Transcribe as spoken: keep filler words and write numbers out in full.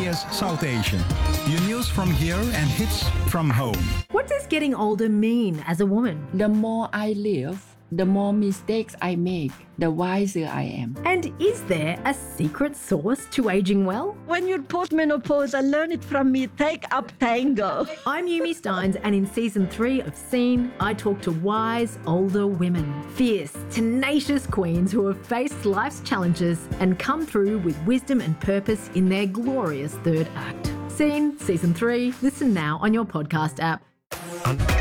S South Asia. Your news from here and hits from home. What does getting older mean as a woman? The more I live, the more mistakes I make, the wiser I am. And is there a secret sauce to aging well? When you're postmenopause, learn it from me. Take up tango. I'm Yumi Steins, and in season three of Seen, I talk to wise older women, fierce, tenacious queens who have faced life's challenges and come through with wisdom and purpose in their glorious third act. Seen, season three. Listen now on your podcast app.